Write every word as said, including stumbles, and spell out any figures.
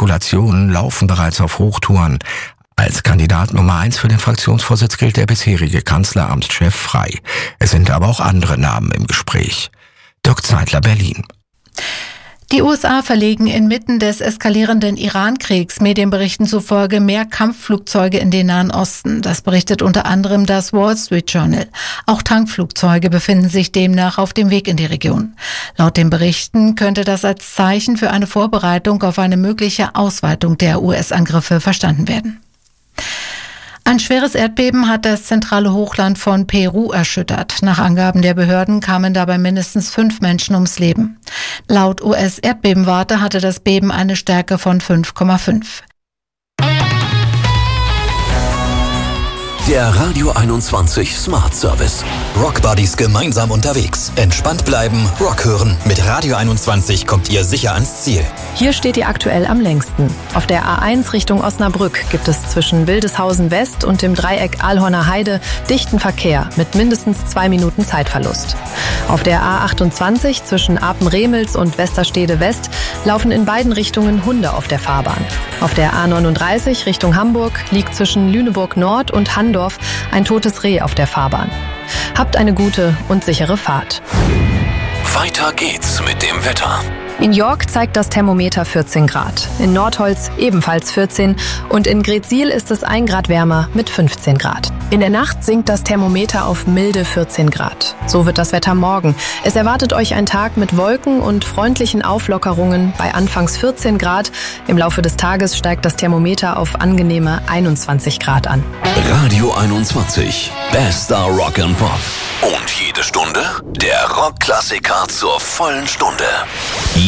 Spekulationen laufen bereits auf Hochtouren. Als Kandidat Nummer eins für den Fraktionsvorsitz gilt der bisherige Kanzleramtschef Frey. Es sind aber auch andere Namen im Gespräch. Dirk Zeitler, Berlin. Die U S A verlegen inmitten des eskalierenden Iran-Kriegs Medienberichten zufolge mehr Kampfflugzeuge in den Nahen Osten. Das berichtet unter anderem das Wall Street Journal. Auch Tankflugzeuge befinden sich demnach auf dem Weg in die Region. Laut den Berichten könnte das als Zeichen für eine Vorbereitung auf eine mögliche Ausweitung der U S-Angriffe verstanden werden. Ein schweres Erdbeben hat das zentrale Hochland von Peru erschüttert. Nach Angaben der Behörden kamen dabei mindestens fünf Menschen ums Leben. Laut U S-Erdbebenwarte hatte das Beben eine Stärke von fünf Komma fünf. Der Radio einundzwanzig Smart Service. Rock Buddies gemeinsam unterwegs. Entspannt bleiben, Rock hören. Mit Radio einundzwanzig kommt ihr sicher ans Ziel. Hier steht ihr aktuell am längsten. Auf der A eins Richtung Osnabrück gibt es zwischen Wildeshausen West und dem Dreieck Alhorner Heide dichten Verkehr mit mindestens zwei Minuten Zeitverlust. Auf der A achtundzwanzig zwischen Apen-Remels und Westerstede West laufen in beiden Richtungen Hunde auf der Fahrbahn. Auf der A neununddreißig Richtung Hamburg liegt zwischen Lüneburg Nord und Handorf ein totes Reh auf der Fahrbahn. Habt eine gute und sichere Fahrt. Weiter geht's mit dem Wetter. In York zeigt das Thermometer vierzehn Grad, in Nordholz ebenfalls vierzehn und in Greetsiel ist es ein Grad wärmer mit fünfzehn Grad. In der Nacht sinkt das Thermometer auf milde vierzehn Grad. So wird das Wetter morgen. Es erwartet euch ein Tag mit Wolken und freundlichen Auflockerungen bei anfangs vierzehn Grad. Im Laufe des Tages steigt das Thermometer auf angenehme einundzwanzig Grad an. Radio einundzwanzig, bester Rock and Pop. Und jede Stunde der Rockklassiker zur vollen Stunde.